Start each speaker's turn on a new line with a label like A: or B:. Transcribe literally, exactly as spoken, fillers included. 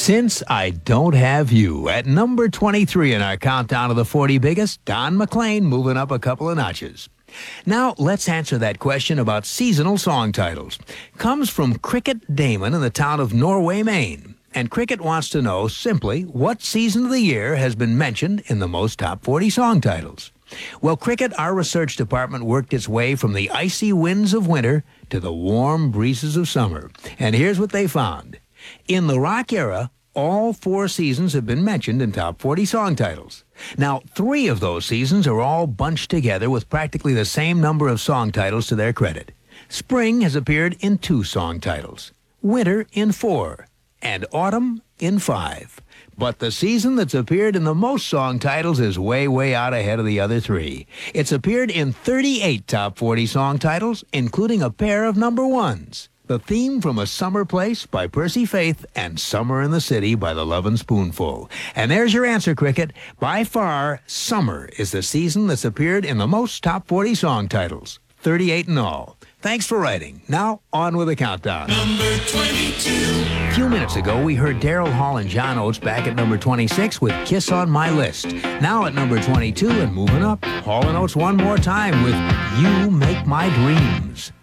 A: Since I Don't Have You, at number twenty-three in our countdown of the forty biggest, Don McLean moving up a couple of notches. Now, let's answer that question about seasonal song titles. Comes from Cricket Damon in the town of Norway, Maine. And Cricket wants to know simply what season of the year has been mentioned in the most top forty song titles. Well, Cricket, our research department worked its way from the icy winds of winter to the warm breezes of summer. And here's what they found. In the rock era, all four seasons have been mentioned in top forty song titles. Now, three of those seasons are all bunched together with practically the same number of song titles to their credit. Spring has appeared in two song titles, winter in four, and autumn in five. But the season that's appeared in the most song titles is way, way out ahead of the other three. It's appeared in thirty-eight top forty song titles, including a pair of number ones. The theme from A Summer Place by Percy Faith and Summer in the City by the Lovin' Spoonful. And there's your answer, Cricket. By far, summer is the season that's appeared in the most top forty song titles, thirty-eight in all. Thanks for writing. Now, on with the countdown.
B: Number twenty-two.
A: A few minutes ago, we heard Daryl Hall and John Oates back at number twenty-six with Kiss on My List. Now at number twenty-two and moving up, Hall and Oates one more time with You Make My Dreams.